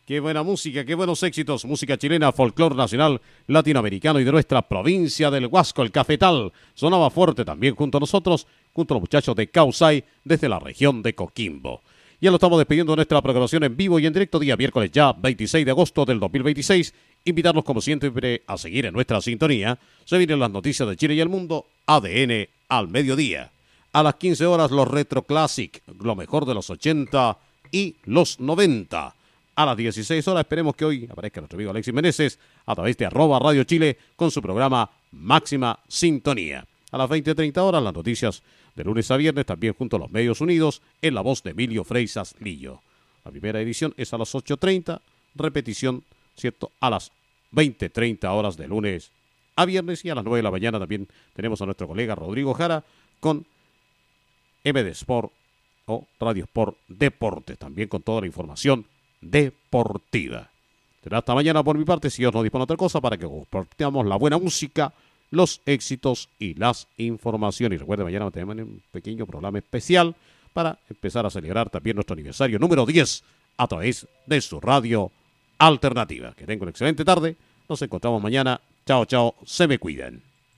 Qué buena música, qué buenos éxitos. Música chilena, folclor nacional, latinoamericano y de nuestra provincia del Huasco, el Cafetal. Sonaba fuerte también junto a nosotros, junto a los muchachos de Caucay, desde la región de Coquimbo. Ya lo estamos despidiendo de nuestra programación en vivo y en directo día miércoles ya 26 de agosto del 2026. Invitarlos como siempre a seguir en nuestra sintonía. Se vienen las noticias de Chile y el mundo, ADN al mediodía. A las 15 horas los Retro Classic, lo mejor de los 80 y los 90. A las 16 horas esperemos que hoy aparezca nuestro amigo Alexis Meneses a través de @Radio Chile con su programa Máxima Sintonía. A las 20:30 horas las noticias de lunes a viernes también junto a los Medios Unidos en la voz de Emilio Freisas Lillo. La primera edición es a las 8:30, repetición, ¿cierto? A las 20:30 horas de lunes a viernes y a las 9 de la mañana también tenemos a nuestro colega Rodrigo Jara con MD Sport o Radio Sport Deportes, también con toda la información deportiva. Será hasta mañana por mi parte, si Dios nos dispone otra cosa, para que compartamos la buena música, los éxitos y las informaciones. Y recuerde, mañana tenemos un pequeño programa especial para empezar a celebrar también nuestro aniversario número 10 a través de su radio alternativa. Que tengan una excelente tarde. Nos encontramos mañana. Chao, chao. Se me cuidan.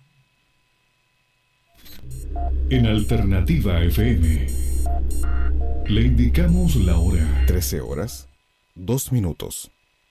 En Alternativa FM le indicamos la hora. 13 horas, 2 minutos.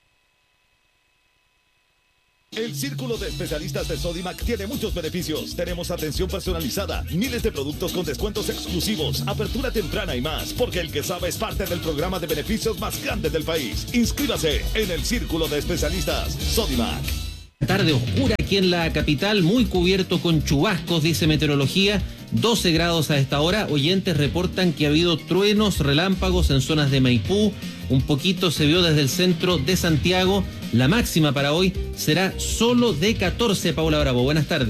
El Círculo de Especialistas de Sodimac tiene muchos beneficios. Tenemos atención personalizada, miles de productos con descuentos exclusivos, apertura temprana y más, porque el que sabe es parte del programa de beneficios más grande del país. Inscríbase en el Círculo de Especialistas Sodimac. Tarde oscura aquí en la capital, muy cubierto con chubascos, dice meteorología, 12 grados a esta hora. Oyentes reportan que ha habido truenos, relámpagos en zonas de Maipú, un poquito se vio desde el centro de Santiago. La máxima para hoy será solo de 14, Paula Bravo. Buenas tardes.